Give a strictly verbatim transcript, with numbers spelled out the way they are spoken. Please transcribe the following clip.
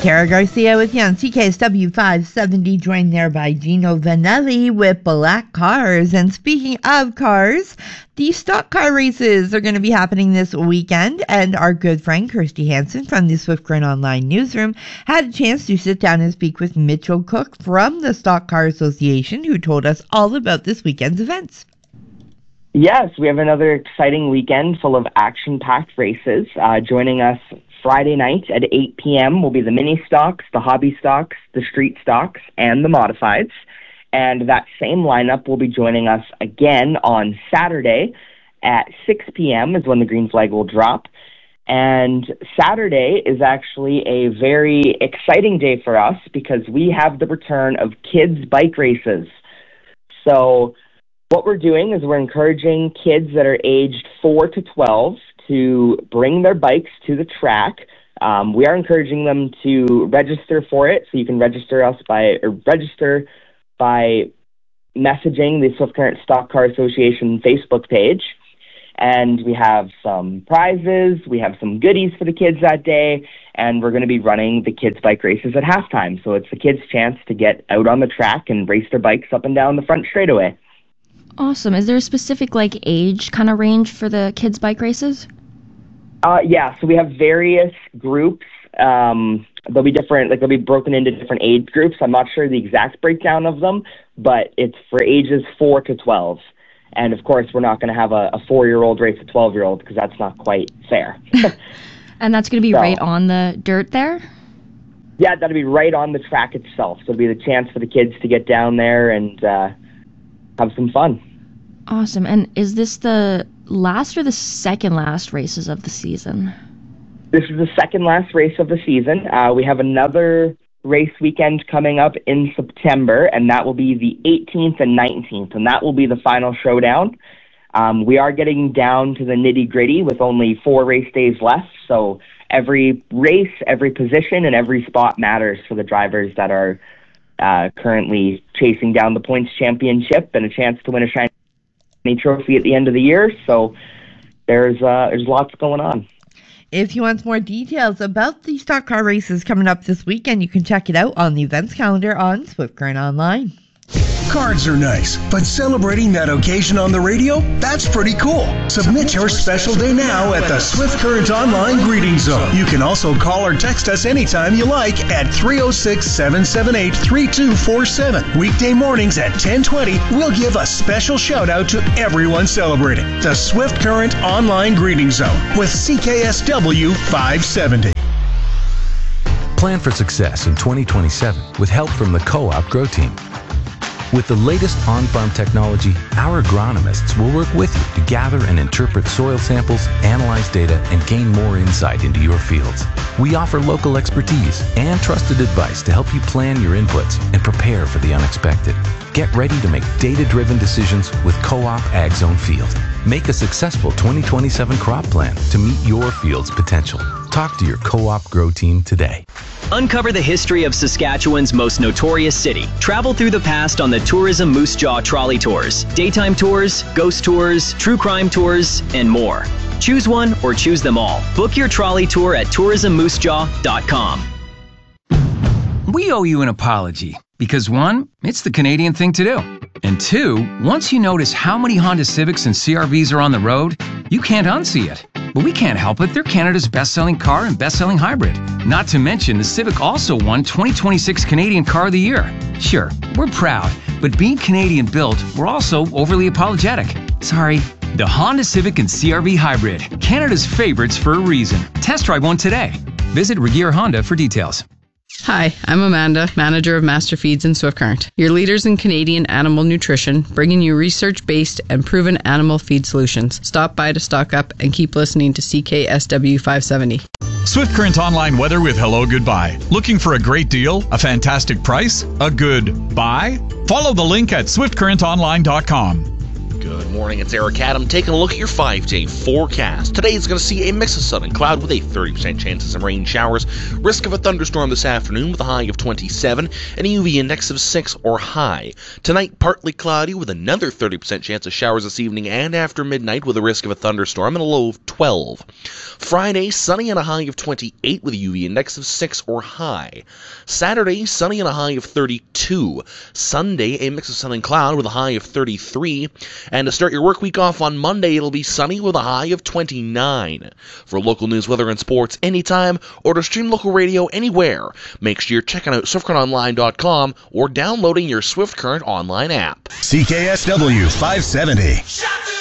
Tara Garcia with you on C K S W five seventy, joined there by Gino Vanelli with Black Cars. And speaking of cars, the stock car races are going to be happening this weekend, and our good friend Kirsty Hansen from the Swift Current Online newsroom had a chance to sit down and speak with Mitchell Cook from the Stock Car Association, who told us all about this weekend's events. Yes, we have another exciting weekend full of action-packed races. Uh, joining us Friday night at eight p.m. will be the mini stocks, the hobby stocks, the street stocks, and the modifieds. And that same lineup will be joining us again on Saturday at six p.m. is when the green flag will drop. And Saturday is actually a very exciting day for us because we have the return of kids' bike races. So what we're doing is we're encouraging kids that are aged four to twelve to bring their bikes to the track. Um, we are encouraging them to register for it, so you can register us by or register by messaging the Swift Current Stock Car Association Facebook page. And we have some prizes, we have some goodies for the kids that day, and we're going to be running the kids' bike races at halftime. So it's the kids' chance to get out on the track and race their bikes up and down the front straightaway. Awesome. Is there a specific like age kind of range for the kids' bike races? Uh, yeah, so we have various groups. Um, they'll be different, like they'll be broken into different age groups. I'm not sure the exact breakdown of them, but it's for ages four to twelve. And of course, we're not going to have a, a four-year-old race a twelve-year-old because that's not quite fair. And that's going to be so, right on the dirt there? Yeah, that'll be right on the track itself. So it'll be the chance for the kids to get down there and uh, have some fun. Awesome. And is this the last or the second last races of the season? This is the second last race of the season. Uh, we have another race weekend coming up in September, and that will be the eighteenth and nineteenth, and that will be the final showdown. Um, we are getting down to the nitty-gritty with only four race days left, so every race, every position, and every spot matters for the drivers that are uh, currently chasing down the points championship and a chance to win a shiny trophy at the end of the year. So there's uh, there's lots going on. If you want more details about the stock car races coming up this weekend, you can check it out on the events calendar on Swift Current Online. Cards are nice, but celebrating that occasion on the radio, that's pretty cool. Submit your special day now at the Swift Current Online Greeting Zone. You can also call or text us anytime you like at three oh six, seven seven eight, three two four seven. Weekday mornings at ten twenty, we'll give a special shout out to everyone celebrating the Swift Current Online Greeting Zone with C K S W five seventy. Plan for success in twenty twenty-seven with help from the Co-op Grow Team. With the latest on-farm technology, our agronomists will work with you to gather and interpret soil samples, analyze data, and gain more insight into your fields. We offer local expertise and trusted advice to help you plan your inputs and prepare for the unexpected. Get ready to make data-driven decisions with Co-op AgZone Field. Make a successful twenty twenty-seven crop plan to meet your field's potential. Talk to your Co-op Grow Team today. Uncover the history of Saskatchewan's most notorious city. Travel through the past on the Tourism Moose Jaw Trolley Tours. Daytime tours, ghost tours, true crime tours, and more. Choose one or choose them all. Book your trolley tour at tourism moose jaw dot com. We owe you an apology because one, it's the Canadian thing to do. And two, once you notice how many Honda Civics and C R Vs are on the road, you can't unsee it. But we can't help it. They're Canada's best-selling car and best-selling hybrid. Not to mention, the Civic also won twenty twenty-six Canadian Car of the Year. Sure, we're proud, but being Canadian-built, we're also overly apologetic. Sorry. The Honda Civic and C R V Hybrid, Canada's favorites for a reason. Test drive one today. Visit Regier Honda for details. Hi, I'm Amanda, manager of Master Feeds in Swift Current, your leaders in Canadian animal nutrition, bringing you research-based and proven animal feed solutions. Stop by to stock up and keep listening to C K S W five seventy. Swift Current Online weather with Hello Goodbye. Looking for a great deal, a fantastic price, a good buy? Follow the link at swift current online dot com. Good morning, it's Eric Adam taking a look at your five-day forecast. Today is going to see a mix of sun and cloud with a thirty percent chance of some rain showers, risk of a thunderstorm this afternoon with a high of twenty-seven, and a U V index of six or high. Tonight, partly cloudy with another thirty percent chance of showers this evening and after midnight with a risk of a thunderstorm and a low of twelve. Friday, sunny and a high of twenty-eight with a U V index of six or high. Saturday, sunny and a high of thirty-two. Sunday, a mix of sun and cloud with a high of thirty-three. And to start your work week off on Monday, it'll be sunny with a high of twenty-nine. For local news, weather, and sports anytime, or to stream local radio anywhere, make sure you're checking out swift current online dot com or downloading your Swift Current online app. C K S W five seventy.